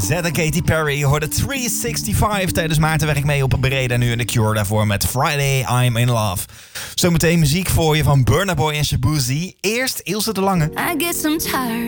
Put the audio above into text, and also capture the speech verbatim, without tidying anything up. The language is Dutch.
Zet en Katy Perry hoorde driehonderdzesentachtig tijdens Maarten werk mee op Breda. Nu in The Cure daarvoor met Friday I'm in Love. Zometeen muziek voor je van Burna Boy en Shaboozey. Eerst Ilse de Lange. I get some tired.